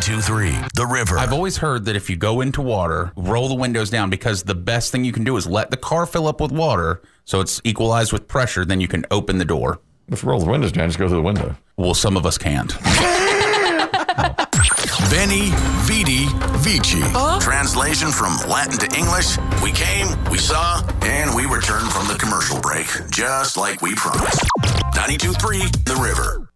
92.3 The River. I've always heard that if you go into water, roll the windows down, because the best thing you can do is let the car fill up with water so it's equalized with pressure. Then you can open the door. If you roll the windows down, just go through the window. Well, some of us can't. Veni, Vidi, Vici. Translation from Latin to English. We came, we saw, and we returned from the commercial break, just like we promised. 92.3 The River.